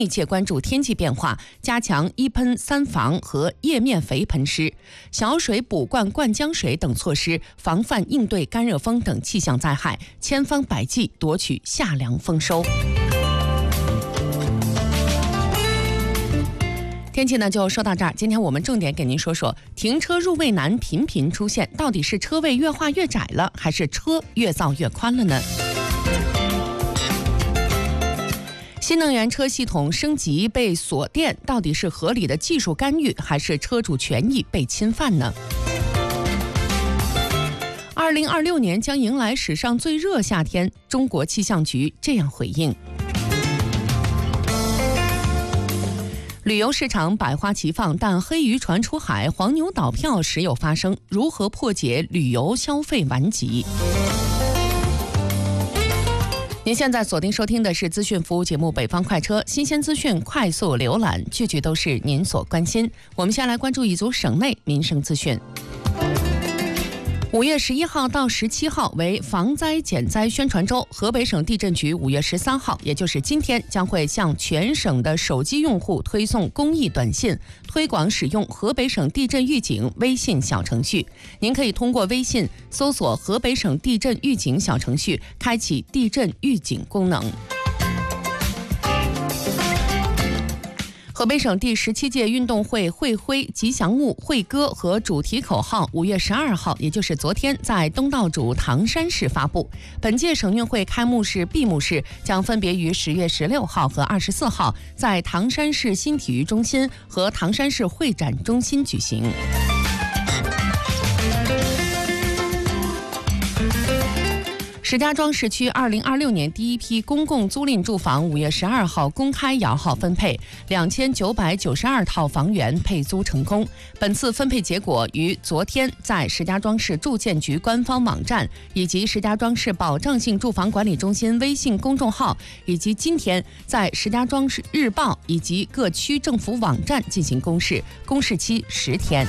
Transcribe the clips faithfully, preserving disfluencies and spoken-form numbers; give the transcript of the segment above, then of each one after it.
密切关注天气变化，加强一喷三防和叶面肥喷施、小水补灌灌浆水等措施，防范应对干热风等气象灾害，千方百计夺取夏粮丰收。天气呢就说到这儿，今天我们重点给您说说停车入位难频频出现，到底是车位越画越窄了，还是车越造越宽了呢？新能源车系统升级被锁电，到底是合理的技术干预，还是车主权益被侵犯呢？二零二六年将迎来史上最热夏天，中国气象局这样回应。旅游市场百花齐放，但黑渔船出海，黄牛倒票时有发生，如何破解旅游消费顽疾？您现在锁定收听的是资讯服务节目《北方快车》，新鲜资讯快速浏览，句句都是您所关心。我们先来关注一组省内民生资讯。五月十一号到十七号为防灾减灾宣传周，河北省地震局五月十三号，也就是今天，将会向全省的手机用户推送公益短信，推广使用河北省地震预警微信小程序。您可以通过微信搜索河北省地震预警小程序，开启地震预警功能。河北省第十七届运动会会徽、吉祥物、会歌和主题口号五月十二号，也就是昨天，在东道主唐山市发布。本届省运会开幕式、闭幕式将分别于十月十六号和二十四号在唐山市新体育中心和唐山市会展中心举行。石家庄市区二零二六年第一批公共租赁住房五月十二号公开摇号分配，两千九百九十二套房源配租成功。本次分配结果于昨天在石家庄市住建局官方网站以及石家庄市保障性住房管理中心微信公众号，以及今天在石家庄市日报以及各区政府网站进行公示，公示期十天。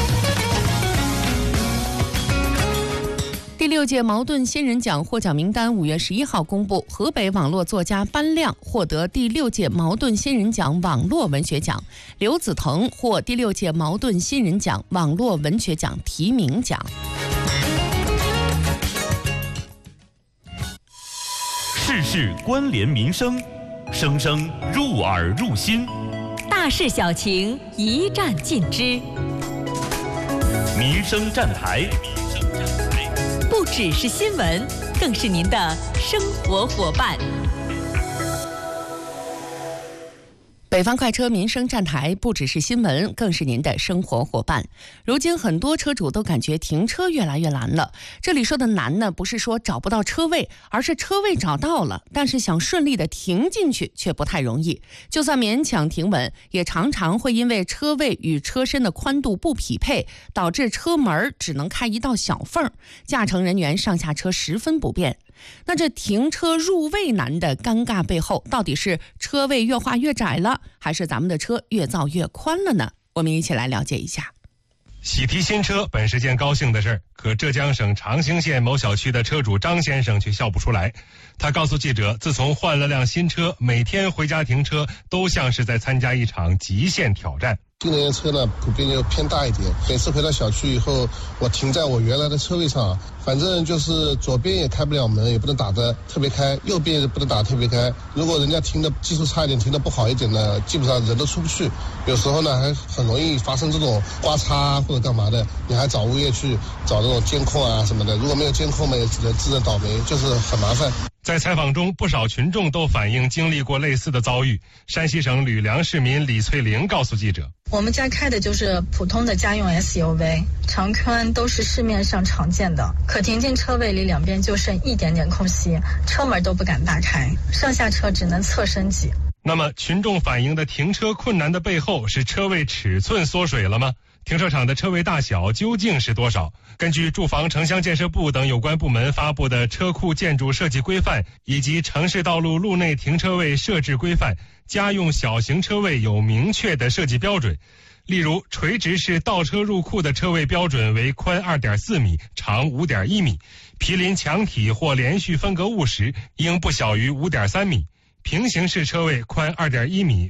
第六届茅盾新人奖获奖名单五月十一号公布，河北网络作家班亮获得第六届茅盾新人奖网络文学奖，刘子腾获第六届茅盾新人奖网络文学奖提名奖。 事事关联民生，生生入耳入心， 大事小情一站尽知， 民生站台。 不只是新闻，更是您的生活伙伴。 北方快车民生站台不只是新闻，更是您的生活伙伴。如今很多车主都感觉停车越来越难了。这里说的难呢，不是说找不到车位，而是车位找到了，但是想顺利的停进去却不太容易。就算勉强停稳，也常常会因为车位与车身的宽度不匹配，导致车门只能开一道小缝，驾乘人员上下车十分不便。那这停车入位难的尴尬背后，到底是车位越画越窄了，还是咱们的车越造越宽了呢？我们一起来了解一下。 喜提新车本是件高兴的事儿，可浙江省长兴县某小区的车主张先生却笑不出来。他告诉记者，自从换了辆新车，每天回家停车都像是在参加一场极限挑战。 新能源车呢，普遍就偏大一点。每次回到小区以后，我停在我原来的车位上，反正就是左边也开不了门，也不能打得特别开，右边也不能打得特别开。如果人家停的技术差一点，停的不好一点呢，基本上人都出不去。有时候呢，还很容易发生这种刮擦或者干嘛的，你还找物业去找那种监控啊什么的。如果没有监控嘛，也只能自认倒霉，就是很麻烦。 在采访中，不少群众都反映经历过类似的遭遇。山西省吕梁市民李翠玲告诉记者， 我们家开的就是普通的家用 S U V， 长圈都是市面上常见的，可停进车位里两边就剩一点点空隙，车门都不敢打开，上下车只能侧身挤。 那么群众反映的停车困难的背后，是车位尺寸缩水了吗？停车场的车位大小究竟是多少？根据住房城乡建设部等有关部门发布的车库建筑设计规范以及城市道路路内停车位设置规范，家用小型车位有明确的设计标准。例如，垂直式倒车入库的车位标准为宽 二点四米，长 五点一米，毗邻墙体或连续分隔物时应不小于 五点三米。 平行式车位宽二点一米。